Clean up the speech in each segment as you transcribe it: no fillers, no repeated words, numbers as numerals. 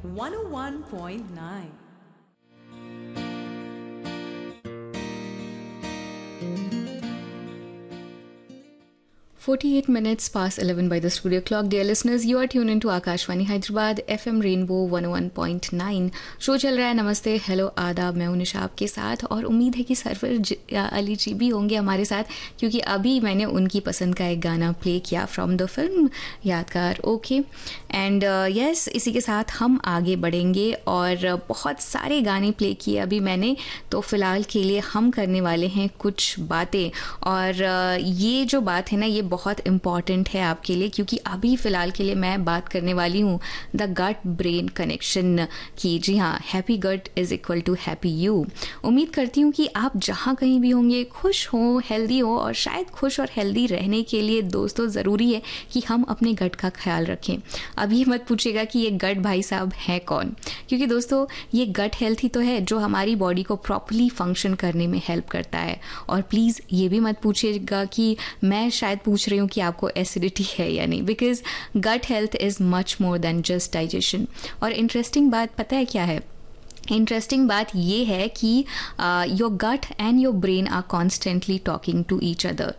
101.9. 48 minutes past 11 by the studio clock. Dear listeners, you are tuned into Akashvani Hyderabad FM Rainbow 101.9. Show चल रहा है नमस्ते hello आदाब, मैं हूं निशा आपके साथ और उम्मीद है कि सरवर अली जी भी होंगे हमारे साथ, क्योंकि अभी मैंने उनकी पसंद का एक गाना प्ले किया फ्रॉम द फिल्म यादगार ओके। एंड यस, इसी के साथ हम आगे बढ़ेंगे और बहुत सारे गाने प्ले किए अभी मैंने, तो फ़िलहाल के लिए हम करने वाले हैं कुछ बातें। और ये जो बात है ना, ये बहुत इम्पॉर्टेंट है आपके लिए, क्योंकि अभी फ़िलहाल के लिए मैं बात करने वाली हूँ द गट ब्रेन कनेक्शन की। जी हाँ, happy gut is equal to happy you. उम्मीद करती हूँ कि आप जहाँ कहीं भी होंगे खुश हों, हेल्दी हो, और शायद खुश और हेल्दी रहने के लिए दोस्तों ज़रूरी है कि हम अपने गट का ख्याल रखें। अब ये मत पूछेगा कि ये गट भाई साहब है कौन, क्योंकि दोस्तों ये गट हेल्थ ही तो है जो हमारी बॉडी को प्रॉपर्ली फंक्शन करने में हेल्प करता है। और प्लीज़ ये भी मत पूछिएगा कि मैं शायद पूछ रही हूँ कि आपको एसिडिटी है या नहीं, because gut health is much more than just digestion. और इंटरेस्टिंग बात पता है क्या है? इंटरेस्टिंग बात ये है कि your gut and your brain are constantly talking to each other.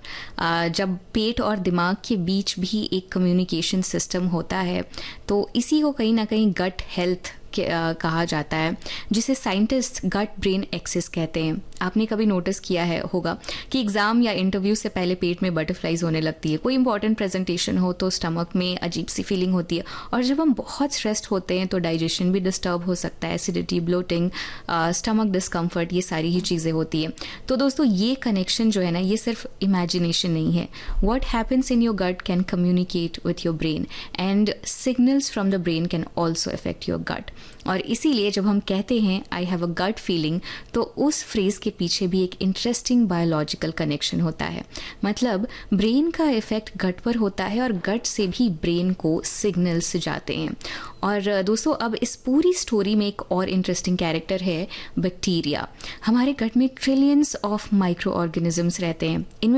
जब पेट और दिमाग के बीच भी एक कम्युनिकेशन सिस्टम होता है, तो इसी को कहीं ना कहीं गट हेल्थ कहा जाता है, जिसे साइंटिस्ट गट ब्रेन एक्सिस कहते हैं। आपने कभी नोटिस किया है होगा कि एग्ज़ाम या इंटरव्यू से पहले पेट में बटरफ्लाइज होने लगती है, कोई इंपॉर्टेंट प्रेजेंटेशन हो तो स्टमक में अजीब सी फीलिंग होती है, और जब हम बहुत स्ट्रेस्ड होते हैं तो डाइजेशन भी डिस्टर्ब हो सकता है, एसिडिटी, ब्लोटिंग, स्टमक डिस्कम्फर्ट, ये सारी ही चीज़ें होती है। तो दोस्तों ये कनेक्शन जो है ना, ये सिर्फ इमेजिनेशन नहीं है। What happens in your gut can communicate with your brain, and signals from the brain can also affect your gut. और इसीलिए जब हम कहते हैं I have a gut feeling, तो उस फ्रेज के पीछे भी एक इंटरेस्टिंग बायोलॉजिकल कनेक्शन होता है। मतलब ब्रेन का इफेक्ट गट पर होता है और गट से भी ब्रेन को सिग्नल्स जाते हैं। और दोस्तों अब इस पूरी स्टोरी में एक और इंटरेस्टिंग कैरेक्टर है बैक्टीरिया। हमारे गट में ट्रिलियंस ऑफ माइक्रो ऑर्गेनिजम्स रहते हैं। इनमें